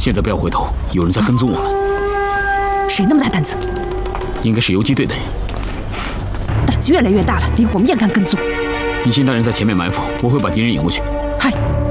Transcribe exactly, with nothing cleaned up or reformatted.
现在不要回头，有人在跟踪我们。 谁那么大胆子？ 应该是游击队的人。 胆子越来越大了，连我们也敢跟踪。 你先带人在前面埋伏，我会把敌人引过去。 嗨。